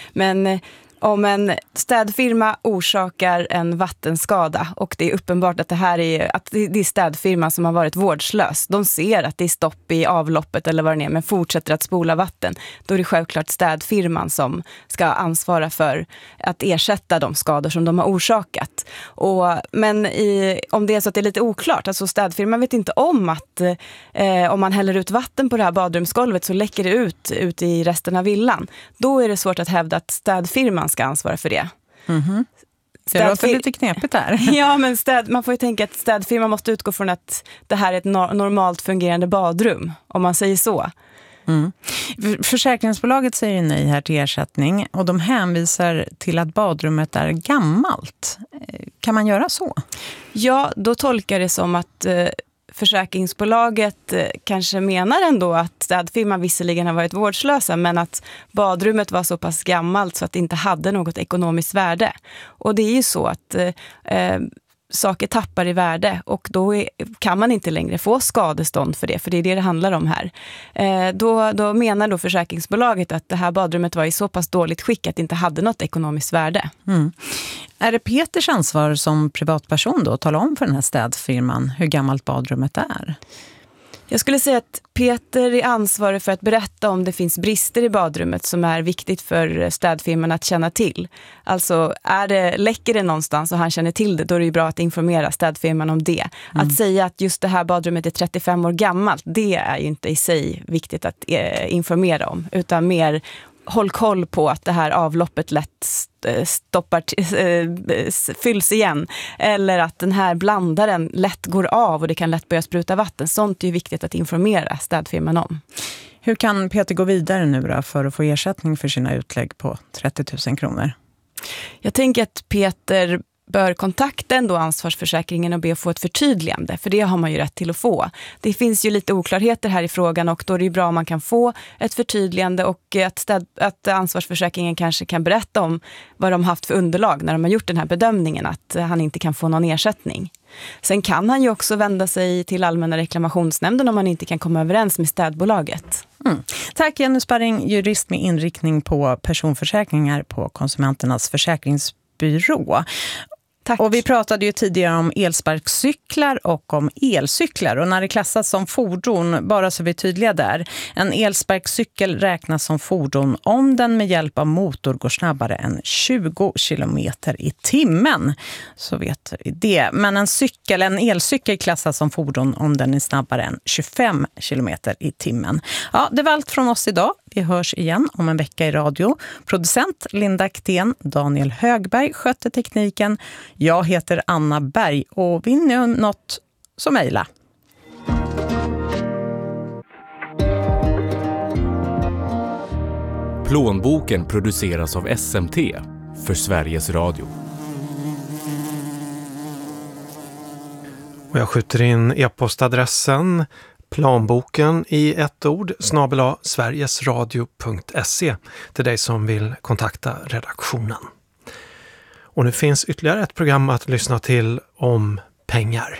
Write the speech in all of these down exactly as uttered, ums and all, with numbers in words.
Men om en städfirma orsakar en vattenskada och det är uppenbart att det här är, att det är städfirman som har varit vårdslös. De ser att det är stopp i avloppet eller vad det är, men fortsätter att spola vatten. Då är det självklart städfirman som ska ansvara för att ersätta de skador som de har orsakat. Och, men i, om det är så att det är lite oklart, alltså städfirman vet inte om att eh, om man häller ut vatten på det här badrumsgolvet så läcker det ut, ut i resten av villan. Då är det svårt att hävda att städfirman ska ansvara för det. Mm-hmm. Det låter lite knepigt här. Ja, men städ, man får ju tänka att städfirman måste utgå från att det här är ett no- normalt fungerande badrum, om man säger så. Mm. Försäkringsbolaget säger nej här till ersättning och de hänvisar till att badrummet är gammalt. Kan man göra så? Ja, då tolkar det som att eh, försäkringsbolaget eh, kanske menar ändå att städfirman visserligen har varit vårdslösa, men att badrummet var så pass gammalt så att det inte hade något ekonomiskt värde. Och det är ju så att eh, saker tappar i värde och då är, kan man inte längre få skadestånd för det, för det är det det handlar om här. Eh, då, då menar då försäkringsbolaget att det här badrummet var i så pass dåligt skick att det inte hade något ekonomiskt värde. Mm. Är det Peters ansvar som privatperson då att tala om för den här städfirman hur gammalt badrummet är? Jag skulle säga att Peter är ansvarig för att berätta om det finns brister i badrummet som är viktigt för städfirman att känna till. Alltså är det, läcker det någonstans och han känner till det, då är det ju bra att informera städfirman om det. Mm. Att säga att just det här badrummet är trettiofem år gammalt, det är ju inte i sig viktigt att eh, informera om, utan mer håll koll på att det här avloppet lätt stoppar, äh, fylls igen. Eller att den här blandaren lätt går av och det kan lätt börja spruta vatten. Sånt är ju viktigt att informera städfirman om. Hur kan Peter gå vidare nu då för att få ersättning för sina utlägg på trettio tusen kronor? Jag tänker att Peter bör kontakta ändå ansvarsförsäkringen och be att få ett förtydligande, för det har man ju rätt till att få. Det finns ju lite oklarheter här i frågan och då är det ju bra om man kan få ett förtydligande och att, städ, att ansvarsförsäkringen kanske kan berätta om vad de haft för underlag när de har gjort den här bedömningen att han inte kan få någon ersättning. Sen kan han ju också vända sig till Allmänna reklamationsnämnden om man inte kan komma överens med städbolaget. Mm. Tack Jenny Sparring, jurist med inriktning på personförsäkringar på Konsumenternas försäkringsbyrå. Tack. Och vi pratade ju tidigare om elsparkcyklar och om elcyklar. Och när det klassas som fordon, bara så vi är tydliga där. En elsparkcykel räknas som fordon om den med hjälp av motor går snabbare än tjugo kilometer i timmen. Så vet vi det. Men en cykel, en elcykel klassas som fordon om den är snabbare än tjugofem kilometer i timmen. Ja, det var allt från oss idag. Vi hörs igen om en vecka i radio. Producent Linda Aktén, Daniel Högberg skötte tekniken. Jag heter Anna Berg och vill ni något så mejla. Plånboken produceras av S M T för Sveriges Radio. Och jag skjuter in e-postadressen planboken i ett ord snabel-a sverigesradio punkt se till dig som vill kontakta redaktionen. Och nu finns ytterligare ett program att lyssna till om pengar.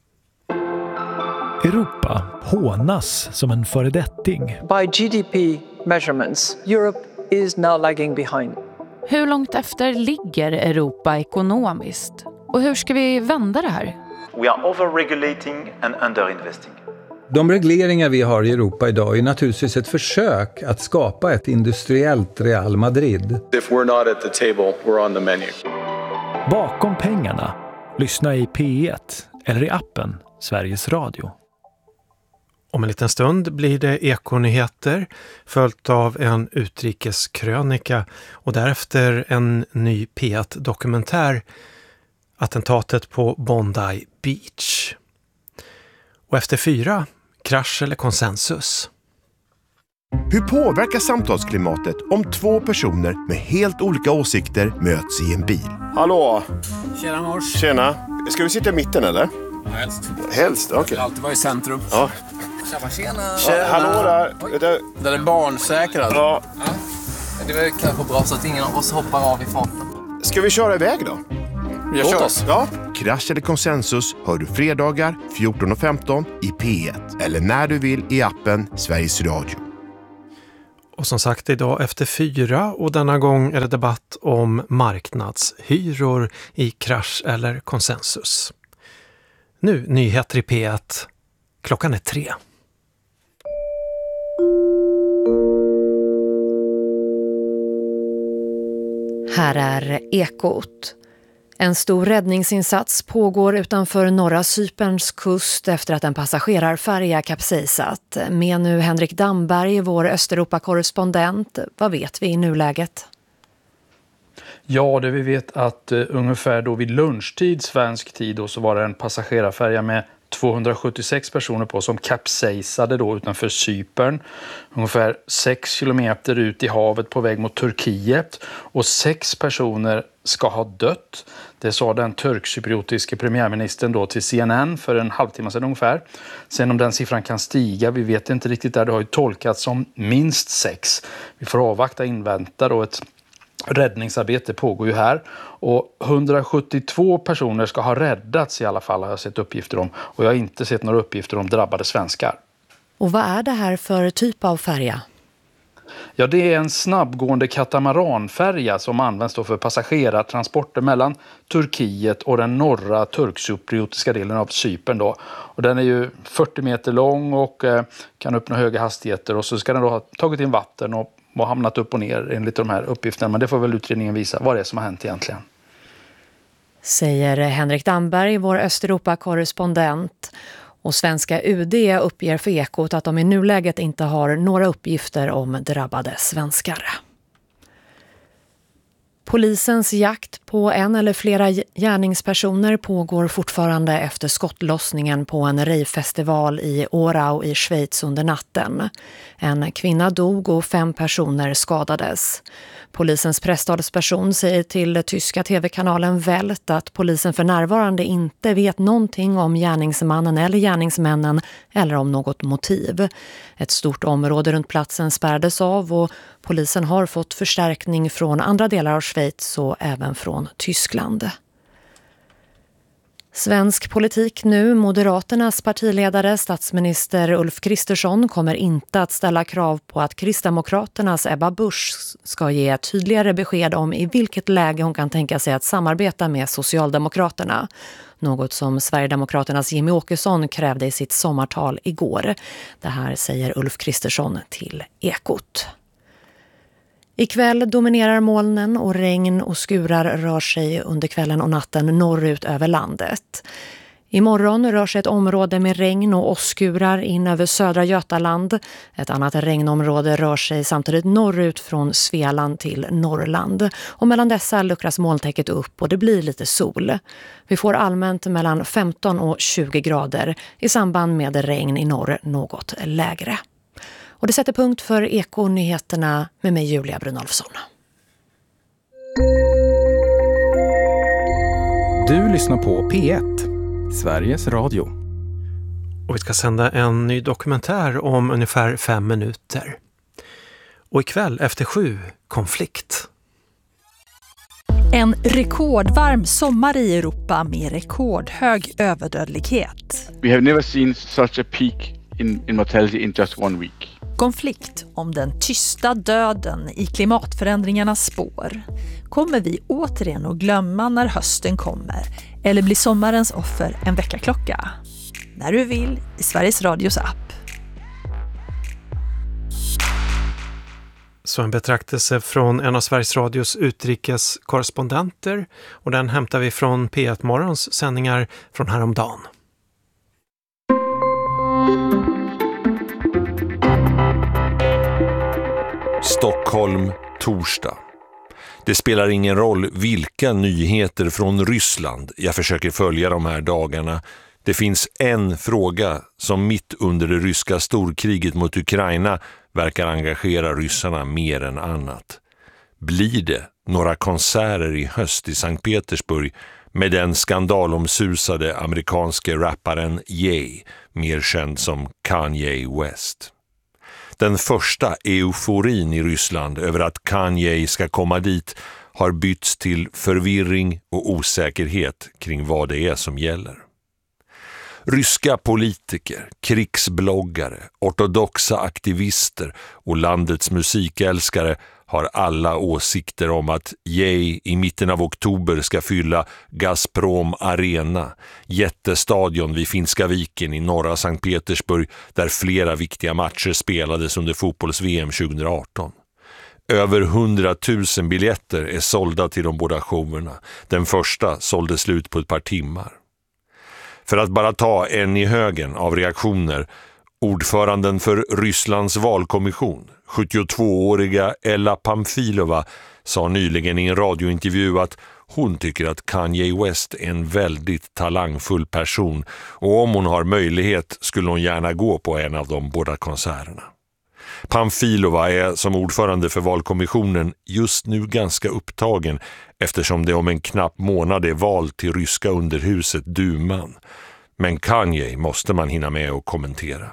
Europa hånas som en föredetting. By G D P measurements, Europe is now lagging behind. Hur långt efter ligger Europa ekonomiskt? Och hur ska vi vända det här? We are overregulating and underinvesting. De regleringar vi har i Europa idag är naturligtvis ett försök att skapa ett industriellt Real Madrid. If we're not at the table, we're on the menu. Bakom pengarna. Lyssna i P ett eller i appen Sveriges Radio. Om en liten stund blir det ekonyheter följt av en utrikeskrönika och därefter en ny P ett-dokumentär, attentatet på Bondi Beach. Och efter fyra, krasch eller konsensus. Hur påverkar samtalsklimatet om två personer med helt olika åsikter möts i en bil? Hallå! Tjena mors! Tjena! Ska vi sitta i mitten eller? Ja, helst. Helst, okej. Okay. Alltid vara i centrum. Ja. Tjena, tjena! Tjena. Hallå där! Det, det är barnsäkrad. Ja. ja. Det är kanske bra så att ingen av oss hoppar av i farten. Ska vi köra iväg då? Jag kör oss. Ja. Krasch eller konsensus hör du fredagar fjorton och femton i P ett eller när du vill i appen Sveriges Radio. Och som sagt, idag efter fyra och denna gång är det debatt om marknadshyror i krasch eller konsensus. Nu nyheter i P ett. Klockan är tre. Här är Ekot. En stor räddningsinsats pågår utanför norra Cyperns kust efter att en passagerarfärja kapsejsat. Med nu Henrik Damberg, vår Östeuropa-korrespondent. Vad vet vi i nuläget? Ja, det vi vet att uh, ungefär då vid lunchtid svensk tid då, så var det en passagerarfärja med tvåhundrasjuttiosex personer på som kapsejsade då utanför Cypern. Ungefär sex kilometer ut i havet på väg mot Turkiet. Och sex personer ska ha dött. Det sa den turkcypriotiske premiärministern då till C N N för en halvtimme sedan ungefär. Sen om den siffran kan stiga, vi vet inte riktigt där. Det har ju tolkats som minst sex. Vi får avvakta, invänta då ett räddningsarbete pågår ju här och hundrasjuttiotvå personer ska ha räddats i alla fall har jag sett uppgifter om och jag har inte sett några uppgifter om drabbade svenskar. Och vad är det här för typ av färja? Ja, det är en snabbgående katamaranfärja som används då för passagerartransporter mellan Turkiet och den norra turkcypriotiska delen av Cypern då. Och den är ju fyrtio meter lång och eh, kan uppnå höga hastigheter och så ska den då ha tagit in vatten och och hamnat upp och ner enligt de här uppgifterna. Men det får väl utredningen visa vad det är som har hänt egentligen. Säger Henrik Damberg, vår Östeuropa-korrespondent. Och svenska U D uppger för Ekot att de i nuläget inte har några uppgifter om drabbade svenskar. Polisens jakt på en eller flera gärningspersoner pågår fortfarande efter skottlossningen på en rejfestival i Orau i Schweiz under natten. En kvinna dog och fem personer skadades. Polisens presstalsperson säger till tyska tv-kanalen Welt att polisen för närvarande inte vet någonting om gärningsmannen eller gärningsmännen eller om något motiv. Ett stort område runt platsen spärrades av och polisen har fått förstärkning från andra delar av Schweiz och även från Tyskland. Svensk politik nu. Moderaternas partiledare, statsminister Ulf Kristersson, kommer inte att ställa krav på att Kristdemokraternas Ebba Busch ska ge tydligare besked om i vilket läge hon kan tänka sig att samarbeta med Socialdemokraterna. Något som Sverigedemokraternas Jimmy Åkesson krävde i sitt sommartal igår. Det här säger Ulf Kristersson till Ekot. Ikväll dominerar molnen och regn och skurar rör sig under kvällen och natten norrut över landet. Imorgon rör sig ett område med regn och åskurar in över södra Götaland. Ett annat regnområde rör sig samtidigt norrut från Svealand till Norrland. Och mellan dessa luckras molntäcket upp och det blir lite sol. Vi får allmänt mellan femton och tjugo grader i samband med regn i norr något lägre. Och det sätter punkt för Eko-nyheterna med mig Julia Brunolfsson. Du lyssnar på P ett, Sveriges Radio. Och vi ska sända en ny dokumentär om ungefär fem minuter. Och ikväll efter sju, konflikt. En rekordvarm sommar i Europa med rekordhög överdödlighet. We have never seen such a peak in, in mortality in just one week. Konflikt om den tysta döden i klimatförändringarnas spår. Kommer vi återigen att glömma när hösten kommer? Eller blir sommarens offer en väckarklocka? När du vill i Sveriges Radios app. Så en betraktelse från en av Sveriges Radios utrikeskorrespondenter. Och den hämtar vi från P ett Morgons sändningar från häromdagen. Stockholm, torsdag. Det spelar ingen roll vilka nyheter från Ryssland jag försöker följa de här dagarna. Det finns en fråga som mitt under det ryska storkriget mot Ukraina verkar engagera ryssarna mer än annat. Blir det några konserter i höst i Sankt Petersburg med den skandalomsusade amerikanske rapparen Ye, mer känd som Kanye West? Den första euforin i Ryssland över att Kanye ska komma dit har bytts till förvirring och osäkerhet kring vad det är som gäller. Ryska politiker, krigsbloggare, ortodoxa aktivister och landets musikälskare har alla åsikter om att Yei i mitten av oktober ska fylla Gazprom Arena, jättestadion vid Finska viken i norra Sankt Petersburg där flera viktiga matcher spelades under fotbolls-V M tjugo arton. Över hundratusen biljetter är sålda till de båda showerna. Den första sålde slut på ett par timmar. För att bara ta en i högen av reaktioner, ordföranden för Rysslands valkommission, sjuttiotvååriga Ella Pamfilova, sa nyligen i en radiointervju att hon tycker att Kanye West är en väldigt talangfull person och om hon har möjlighet skulle hon gärna gå på en av de båda konserterna. Pamfilova är som ordförande för valkommissionen just nu ganska upptagen eftersom det om en knapp månad är val till ryska underhuset Duman. Men Kanye måste man hinna med att kommentera.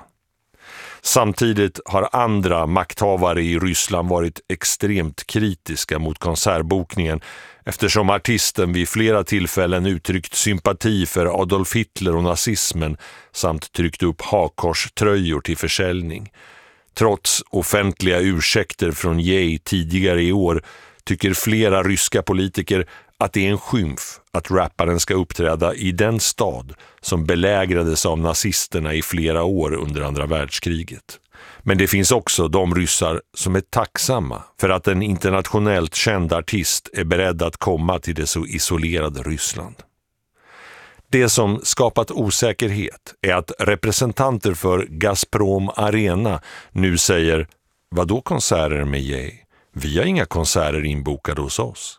Samtidigt har andra makthavare i Ryssland varit extremt kritiska mot konsertbokningen eftersom artisten vid flera tillfällen uttryckt sympati för Adolf Hitler och nazismen samt tryckt upp hakkorströjor till försäljning. Trots offentliga ursäkter från Yei tidigare i år tycker flera ryska politiker att det är en skymf att rapparen ska uppträda i den stad som belägrades av nazisterna i flera år under andra världskriget. Men det finns också de ryssar som är tacksamma för att en internationellt känd artist är beredd att komma till det så isolerade Ryssland. Det som skapat osäkerhet är att representanter för Gazprom Arena nu säger vadå konserter med Yei? Vi har inga konserter inbokade hos oss.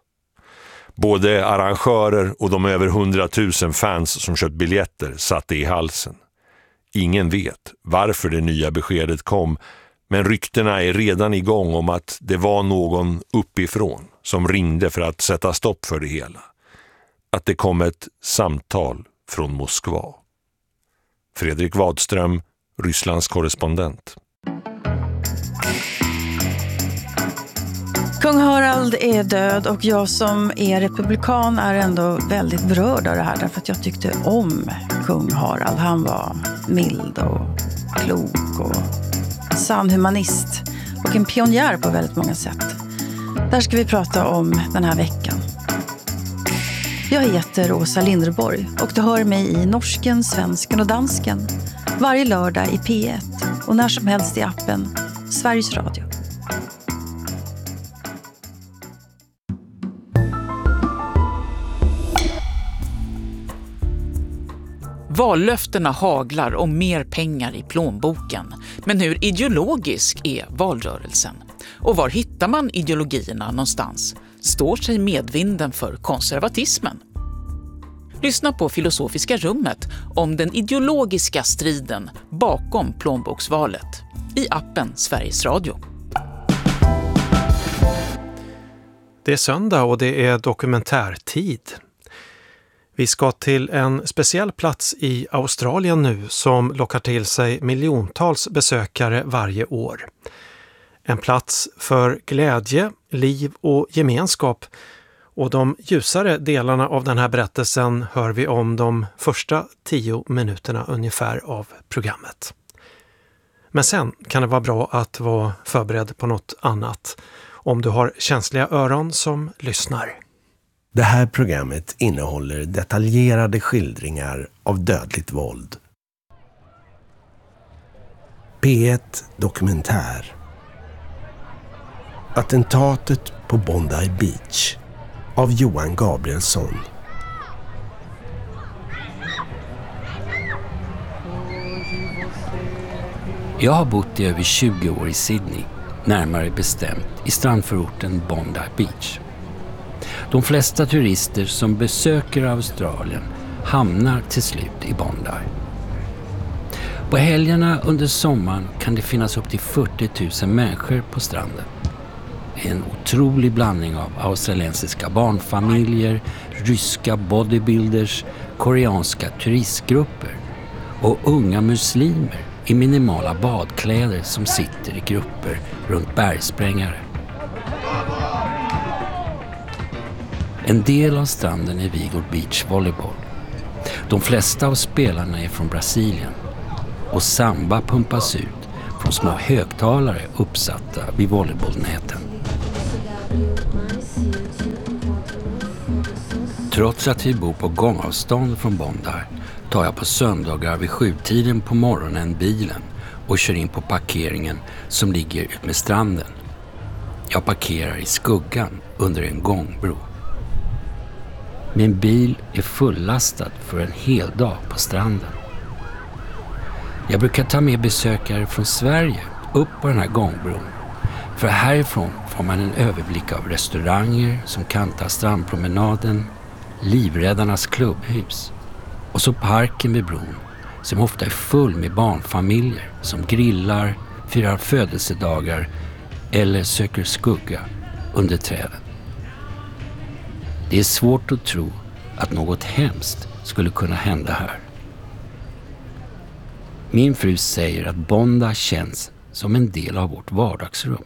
Både arrangörer och de över hundratusen fans som köpt biljetter satte i halsen. Ingen vet varför det nya beskedet kom, men ryktena är redan igång om att det var någon uppifrån som ringde för att sätta stopp för det hela. Att det kom ett samtal från Moskva. Fredrik Wadström, Rysslands korrespondent. Kung Harald är död och jag som är republikan är ändå väldigt berörd av det här därför att jag tyckte om kung Harald. Han var mild och klok och sann humanist och en pionjär på väldigt många sätt. Där ska vi prata om den här veckan. Jag heter Åsa Linderborg och du hör mig i norsken, svensken och dansken varje lördag i P ett och när som helst i appen Sveriges Radio. Vallöftena haglar om mer pengar i plånboken. Men hur ideologisk är valrörelsen? Och var hittar man ideologierna någonstans? Står sig medvinden för konservatismen? Lyssna på Filosofiska rummet om den ideologiska striden bakom plånboksvalet i appen Sveriges Radio. Det är söndag och det är dokumentärtid. Vi ska till en speciell plats i Australien nu som lockar till sig miljontals besökare varje år. En plats för glädje, liv och gemenskap. Och de ljusare delarna av den här berättelsen hör vi om de första tio minuterna ungefär av programmet. Men sen kan det vara bra att vara förberedd på något annat om du har känsliga öron som lyssnar. Det här programmet innehåller detaljerade skildringar av dödligt våld. P ett Dokumentär. Attentatet på Bondi Beach av Johan Gabrielsson. Jag har bott i över tjugo år i Sydney, närmare bestämt i strandförorten Bondi Beach. De flesta turister som besöker Australien hamnar till slut i Bondi. På helgerna under sommaren kan det finnas upp till fyrtio tusen människor på stranden. En otrolig blandning av australiensiska barnfamiljer, ryska bodybuilders, koreanska turistgrupper och unga muslimer i minimala badkläder som sitter i grupper runt bergsprängare. En del av stranden är Vigor Beach Volleyball. De flesta av spelarna är från Brasilien och samba pumpas ut från små högtalare uppsatta vid volleybollnäten. Trots att vi bor på gångavstånd från Bondi tar jag på söndagar vid sjutiden på morgonen bilen och kör in på parkeringen som ligger ut med stranden. Jag parkerar i skuggan under en gångbro. Min bil är fullastad för en hel dag på stranden. Jag brukar ta med besökare från Sverige upp på den här gångbron. För härifrån får man en överblick av restauranger som kantar strandpromenaden, Livräddarnas klubbhus och så parken vid bron som ofta är full med barnfamiljer som grillar, firar födelsedagar eller söker skugga under träden. Det är svårt att tro att något hemskt skulle kunna hända här. Min fru säger att Bondi känns som en del av vårt vardagsrum.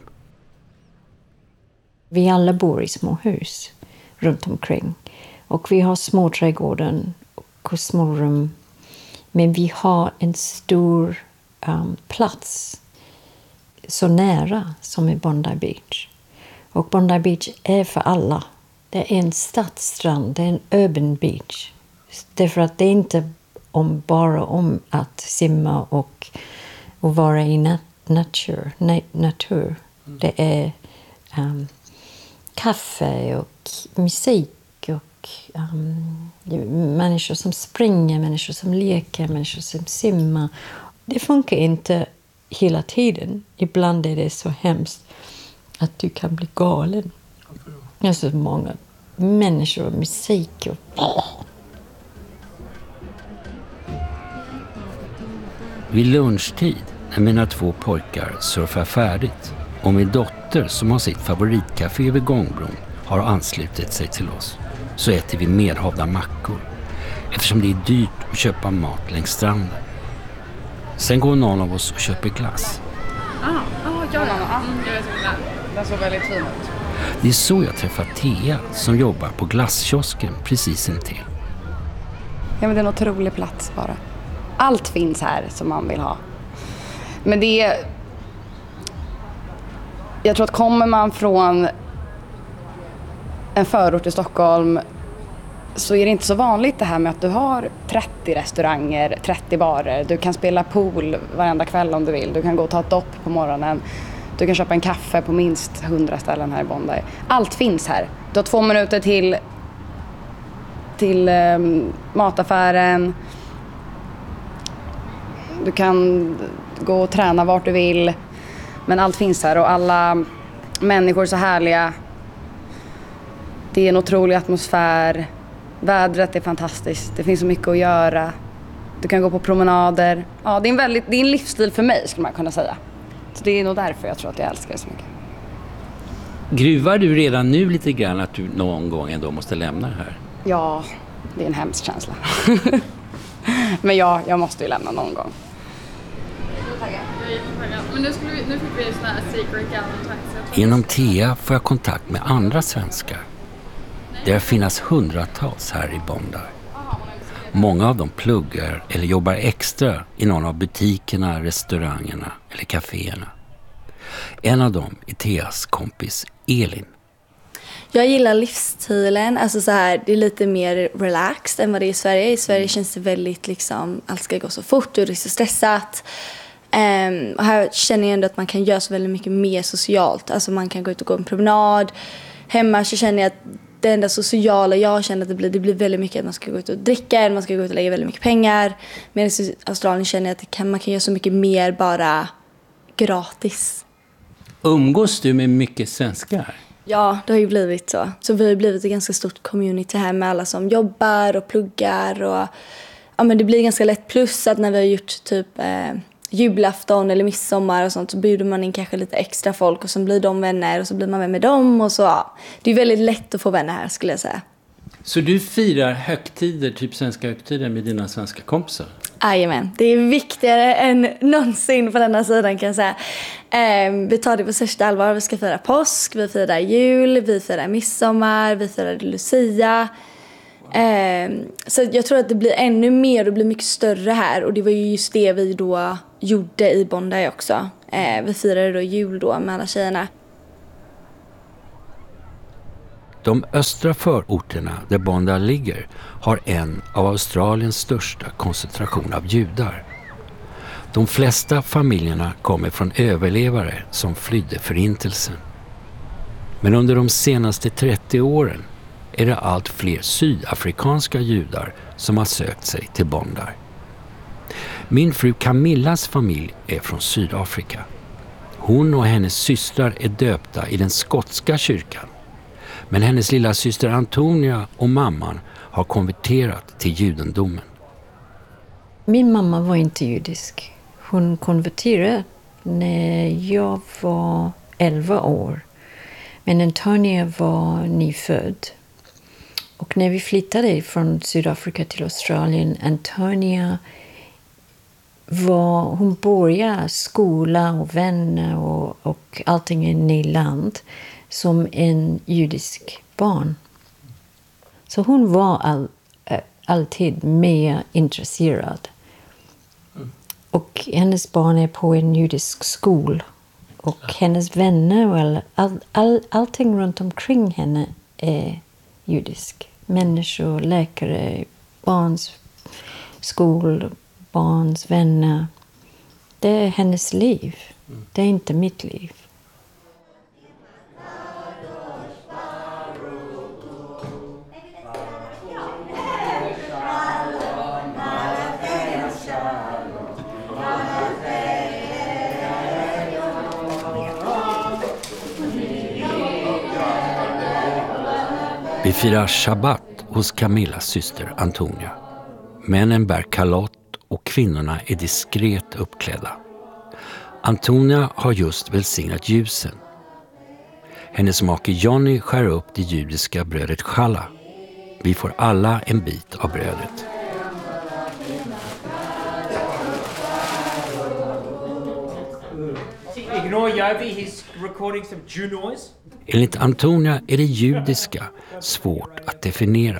Vi alla bor i små hus runt omkring. Och vi har små trädgården och små rum. Men vi har en stor um, plats så nära som är Bondi Beach. Och Bondi Beach är för alla. Det är en stadsstrand, det är en urban beach. Därför att det är inte om, bara om att simma och, och vara i nat- natur. Na- natur. Det är um, kaffe och musik och um, människor som springer, människor som leker, människor som simmar. Det funkar inte hela tiden. Ibland är det så hemskt att du kan bli galen. Det är så många människor och musik. Och... Vid lunchtid när mina två pojkar surfar färdigt och min dotter som har sitt favoritcafé vid gångbron har anslutit sig till oss så äter vi medhavda mackor eftersom det är dyrt att köpa mat längs stranden. Sen går någon av oss och köper glass. Ah, ah, ja, ja, ja. Mm, jag vet inte. Den såg väldigt fin ut. Det är så jag träffar Thea som jobbar på glasskiosken precis intill. Ja, men det är en otrolig plats bara. Allt finns här som man vill ha. Men det är... Jag tror att kommer man från en förort i Stockholm så är det inte så vanligt det här med att du har trettio restauranger, trettio barer. Du kan spela pool varenda kväll om du vill. Du kan gå och ta ett dopp på morgonen. Du kan köpa en kaffe på minst hundra ställen här i Bondi. Allt finns här. Du har två minuter till, till um, mataffären. Du kan gå och träna vart du vill. Men allt finns här och alla människor är så härliga. Det är en otrolig atmosfär. Vädret är fantastiskt. Det finns så mycket att göra. Du kan gå på promenader. Ja, det är en, väldigt, det är en livsstil för mig skulle man kunna säga. Så det är nog därför jag tror att jag älskar det så mycket. Gruvar du redan nu lite grann att du någon gång ändå måste lämna det här? Ja, det är en hemsk känsla. Men ja, jag måste ju lämna någon gång. Men nu, skulle vi, nu fick vi en sån här secret gallery. Genom Thea får jag kontakt med andra svenskar. Det finns hundratals här i Bondi. Många av dem pluggar eller jobbar extra i någon av butikerna, restaurangerna eller kaféerna. En av dem är Theas kompis Elin. Jag gillar livsstilen, alltså så här, det är lite mer relaxed än vad det är i Sverige. I Sverige känns det väldigt liksom, allt ska gå så fort och det är så stressat. Um, och här känner jag ändå att man kan göra så väldigt mycket mer socialt. Alltså man kan gå ut och gå en promenad. Hemma så känner jag att det enda sociala jag känner att det blir, det blir väldigt mycket att man ska gå ut och dricka, man ska gå ut och lägga väldigt mycket pengar. Medan i Australien känner jag att det kan, man kan göra så mycket mer bara gratis. Umgås du med mycket svenskar? Ja, det har ju blivit så. Så vi har ju blivit ett ganska stort community här med alla som jobbar och pluggar. Och, ja, men det blir ganska lätt, plus att när vi har gjort typ eh, julafton eller midsommar och sånt så bjuder man in kanske lite extra folk och så blir de vänner och så blir man vän med dem. Och så, ja. Det är väldigt lätt att få vänner här skulle jag säga. Så du firar högtider, typ svenska högtider med dina svenska kompisar? Jajamän, det är viktigare än någonsin på denna sidan kan jag säga. Eh, vi tar det på största allvar. Vi ska fira påsk, vi firar jul, vi firar midsommar, vi firar Lucia. Eh, så jag tror att det blir ännu mer och blir mycket större här. Och det var ju just det vi då gjorde i Bondi också. Eh, vi firade då jul då med alla tjejerna. De östra förorterna där Bondi ligger har en av Australiens största koncentration av judar. De flesta familjerna kommer från överlevare som flydde förintelsen. Men under de senaste trettio åren är det allt fler sydafrikanska judar som har sökt sig till Bondi. Min fru Camillas familj är från Sydafrika. Hon och hennes systrar är döpta i den skotska kyrkan. Men hennes lilla syster Antonia och mamman har konverterat till judendomen. Min mamma var inte judisk. Hon konverterade när jag var elva år. Men Antonia var nyfödd. Och när vi flyttade från Sydafrika till Australien, Antonia var, hon började skola och vänner och, och allting i Nyland som en judisk barn. Så hon var all, alltid mer intresserad. Och hennes barn är på en judisk skola. Och hennes vänner och all, all, all, allting runt omkring henne är judisk. Människor, läkare, barns skol, barns vänner. Det är hennes liv. Det är inte mitt liv. Vi firar Shabbat hos Camillas syster Antonia. Männen bär kalott och kvinnorna är diskret uppklädda. Antonia har just välsignat ljusen. Hennes make Johnny skär upp det judiska brödet challah. Vi får alla en bit av brödet. Ignore Yovi, he's recording some Jew noise. Enligt Antonia är det judiska svårt att definiera.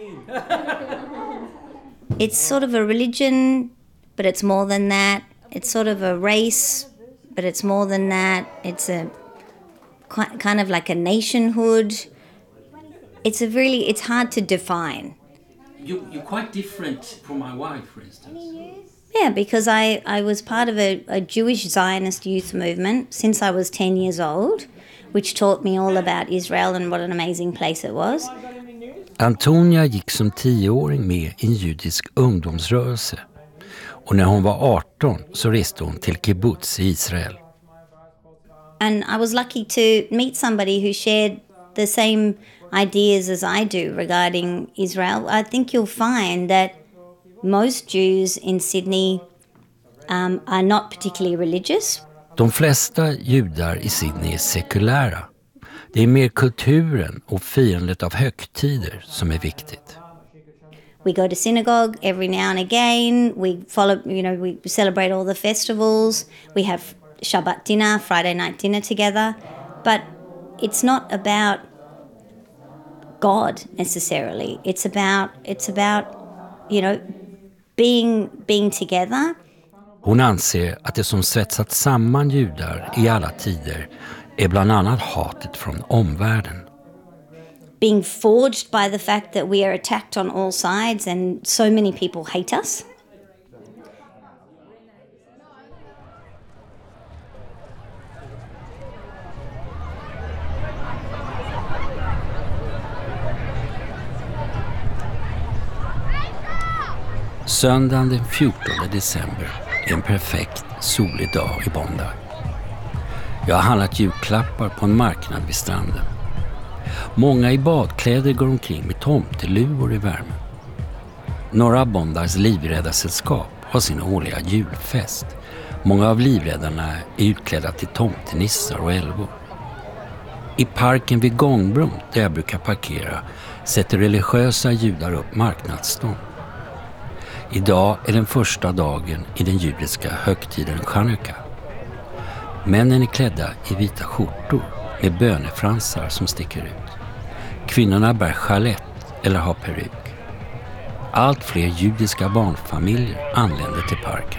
It's sort of a religion, but it's more than that. It's sort of a race, but it's more than that. It's a kind of like a nationhood. It's a really, it's hard to define. You, you're quite different from my wife, for instance. Yeah, because I, I was part of a, a Jewish Zionist youth movement since I was ten years old, which taught me all about Israel and what an amazing place it was. Antonia gick som tioåring med i en judisk ungdomsrörelse. Och när hon var arton så reste hon till kibbutz i Israel. And I was lucky to meet somebody who shared the same ideas as I do regarding Israel. I think you'll find that most Jews in Sydney um, are not particularly religious. De flesta judar i Sydney är sekulära. Det är mer kulturen och firandet av högtider som är viktigt. We go to synagogue every now and again. We follow, you know, we celebrate all the festivals. We have Shabbat dinner, Friday night dinner together. But it's not about God necessarily. It's about, it's about, you know, being being together. Hon anser att det som svetsat samman judar i alla tider är bland annat hatet från omvärlden. Being forged by the fact that we are attacked on all sides and so many people hate us. Söndagen den fjortonde december är en perfekt solig dag i Bondi. Jag har handlat julklappar på en marknad vid stranden. Många i badkläder går omkring med tomteluvor i värmen. Några av Bondis livräddarsällskap har sin årliga julfest. Många av livräddarna är utklädda till tomtenissar och älvor. I parken vid gångbron där jag brukar parkera sätter religiösa judar upp marknadsstånd. Idag är den första dagen i den judiska högtiden Chanukka. Männen är klädda i vita skjortor med bönefransar som sticker ut. Kvinnorna bär chalett eller har peruk. allt fler judiska barnfamiljer anländer till parken.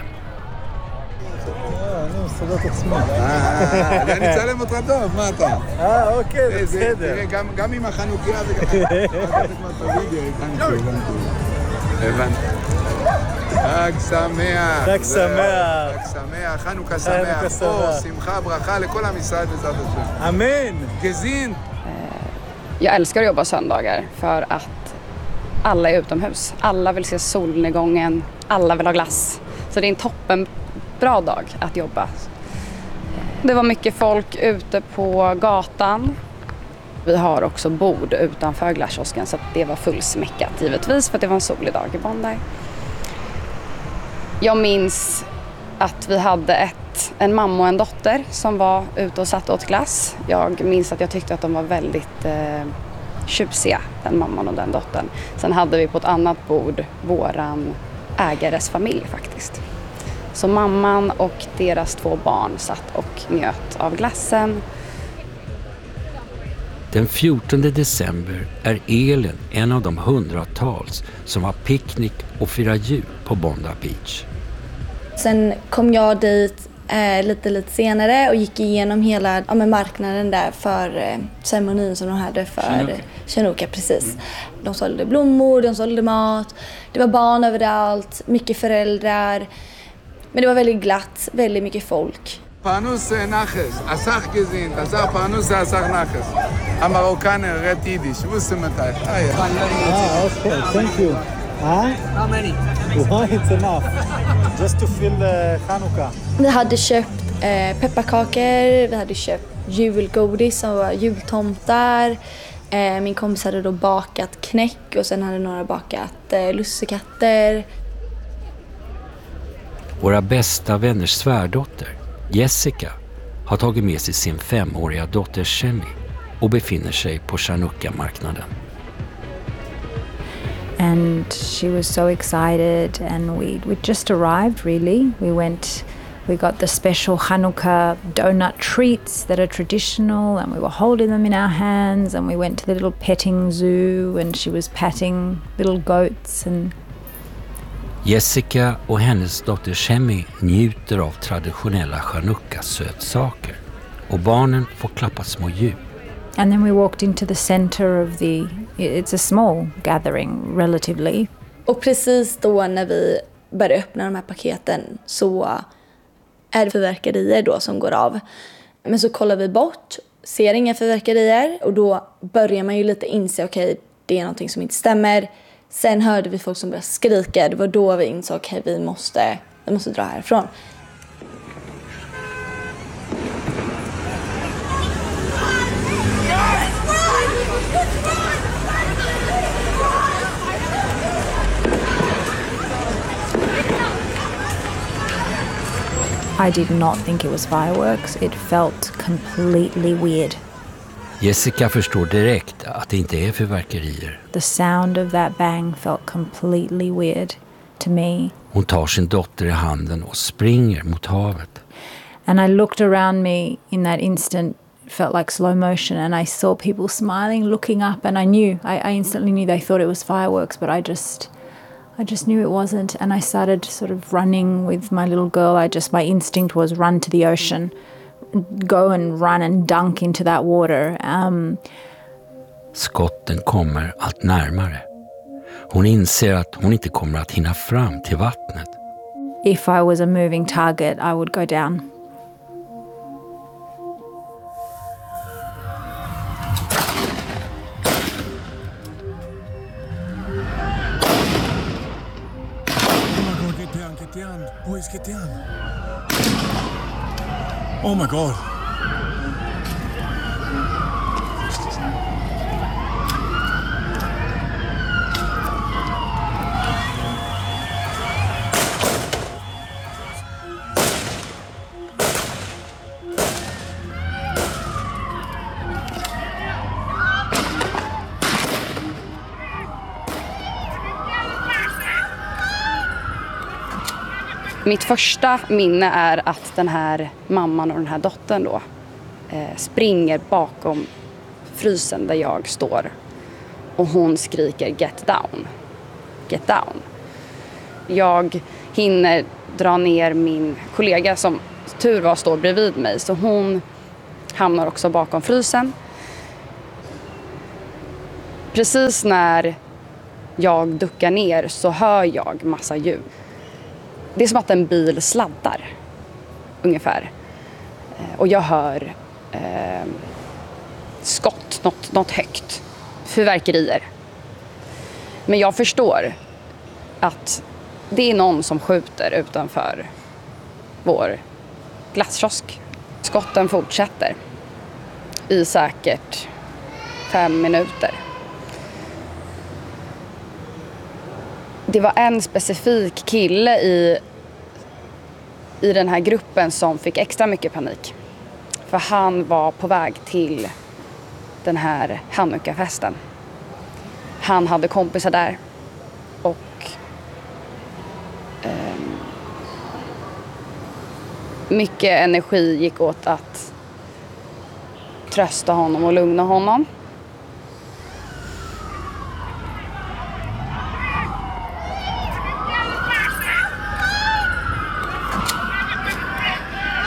אני אצלם אותך טוב, מה אתה? אה, אוקיי, זה בסדר. תראה, גם עם החנוכיה זה ככה. הבנתי. חג שמח. חג שמח. חג שמח, חנוכה שמח. אור, שמחה, ברכה לכל עם ישראל בעזרת השם. אמן. גזין. Jag älskar att jobba söndagar för att alla är utomhus. Alla vill se solnedgången, alla vill ha glass. Så det är en toppen bra dag att jobba. Det var mycket folk ute på gatan. Vi har också bord utanför glasskiosken så att det var fullsmäckat givetvis för att det var en solig dag i Bondi. Jag minns att vi hade ett, en mamma och en dotter som var ute och satt åt glass. Jag minns att jag tyckte att de var väldigt eh, tjusiga, den mamman och den dottern. Sen hade vi på ett annat bord våran ägares familj faktiskt. Så mamman och deras två barn satt och njöt av glassen. Den fjortonde december är Elin en av de hundratals som har picknick och firar jul på Bondi Beach. Sen kom jag dit eh, lite lite senare och gick igenom hela ja, med marknaden där för eh, ceremonin som de hade för Chanukka, precis. Mm. De sålde blommor, de sålde mat, det var barn överallt, mycket föräldrar. Men det var väldigt glatt, väldigt mycket folk. פרנוס נחש, אסך גזין, אסך פרנוס זה אסך נחש. המרוקני רד יידיש, ווסו מתי. Ah, okay, thank you. Huh? How many? Why it's enough? Just to feel the Chanukka. Vi hade köpt eh, pepparkakor, vi hade köpt julgodis som var jultomtar. Eh, min kompis hade då bakat knäck och sen hade några bakat eh, lussekatter. Våra bästa vänners svärdotter, Jessica, har tagit med sig sin femåriga dotter Shemi och befinner sig på Chanukka-marknaden. And she was so excited, and we we just arrived really. We went, we got the special Hanukkah donut treats that are traditional, and we were holding them in our hands, and we went to the little petting zoo, and she was patting little goats. And Jessica och hennes dotter Shemi njuter av traditionella Chanukka-sötsaker och barnen får klappa små djur. And then we walked into the center of the, it's a small gathering relatively. Och precis då när vi började öppna de här paketen så är det fyrverkerier då som går av. Men så kollar vi bort, ser inga fyrverkerier och då börjar man ju lite inse, okej, okay, det är någonting som inte stämmer. Sen hörde vi folk som började skrika, det var då vi insåg, okej, okay, vi måste, vi måste dra härifrån. I did not think it was fireworks. It felt completely weird. Jessica förstår direkt att det inte är fyrverkerier. The sound of that bang felt completely weird to me. Hon tar sin dotter i handen och springer mot havet. And I looked around me in that instant. It felt like slow motion, and I saw people smiling, looking up, and I knew, I, I instantly knew they thought it was fireworks, but I just... I just knew it wasn't, and I started sort of running with my little girl. I just, my instinct was run to the ocean, go and run and dunk into that water. Um, Skotten kommer allt närmare. Hon inser att hon inte kommer att hinna fram till vattnet. If I was a moving target, I would go down. Boys, get down. Oh my God. Mitt första minne är att den här mamman och den här dottern då eh, springer bakom frysen där jag står. Och hon skriker get down. get down. Jag hinner dra ner min kollega som tur var står bredvid mig, så hon hamnar också bakom frysen. Precis när jag duckar ner så hör jag massa ljud. Det är som att en bil sladdar ungefär. Och jag hör eh, skott, något, något högt. Fyrverkerier. Men jag förstår att det är någon som skjuter utanför vår glasskiosk. Skotten fortsätter i säkert fem minuter. Det var en specifik kille i, i den här gruppen som fick extra mycket panik. För han var på väg till den här Hanukkah-festen. Han hade kompisar där. Och eh, mycket energi gick åt att trösta honom och lugna honom.